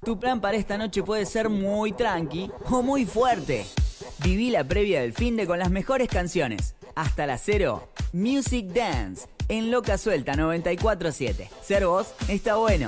Tu plan para esta noche puede ser muy tranqui o muy fuerte. Viví la previa del finde con las mejores canciones. Hasta las 0, Music Dance, en Loca Suelta 94.7. Ser vos está bueno.